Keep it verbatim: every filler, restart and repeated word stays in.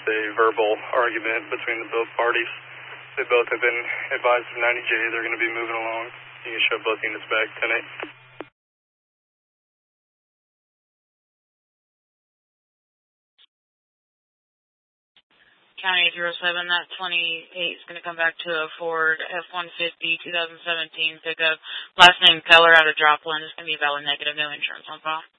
just a verbal argument between the both parties. They both have been advised of ninety J. They're going to be moving along. You can show both units back, ten eight. County eight zero seven, that twenty-eight is going to come back to a Ford F one fifty twenty seventeen pickup. Last name Keller out of Joplin. It's going to be valid negative, no insurance on file.